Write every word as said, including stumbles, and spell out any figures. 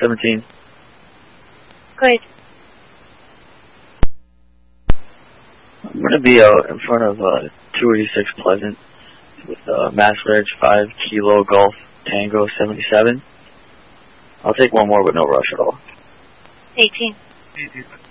seventeen. Good. I'm going to be out in front of uh, two eighty-six Pleasant with uh, Mass Reg five Kilo Golf Tango seventy-seven. I'll take one more with no rush at all. eighteen. eighteen.